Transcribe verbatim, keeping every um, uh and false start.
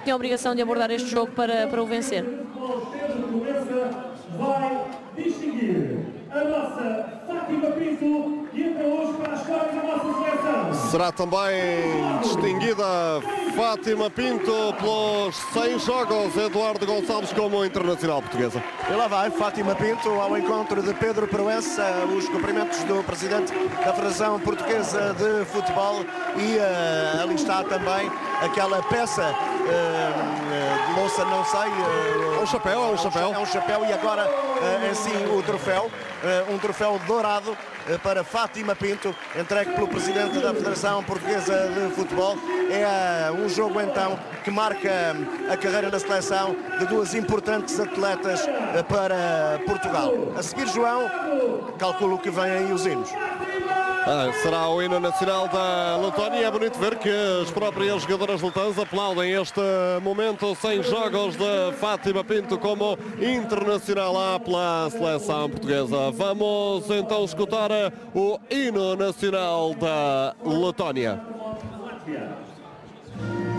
tinha a obrigação de abordar este jogo para, para o vencer. Vai distinguir a nossa Fátima Pinto, que entra hoje para a história da nossa seleção. Será também distinguida Fátima Pinto pelos cem jogos, Eduardo Gonçalves, como internacional portuguesa. E lá vai Fátima Pinto ao encontro de Pedro Proença, os cumprimentos do presidente da Federação Portuguesa de Futebol, e uh, ali está também aquela peça uh, de louça, não sei. Uh, é um chapéu, é um chapéu. É um chapéu e agora uh, assim o troféu, uh, um troféu dourado uh, para Fátima Pinto, entregue pelo presidente da Federação Portuguesa de Futebol. É uh, um jogo então que marca a carreira na seleção de duas importantes atletas uh, para Portugal. A seguir, João, calculo que vêm aí os hinos. Ah, será o hino nacional da Letónia. É bonito ver que as próprias jogadoras letãs aplaudem este momento sem jogos de Fátima Pinto como internacional lá pela seleção portuguesa. Vamos então escutar o hino nacional da Letónia.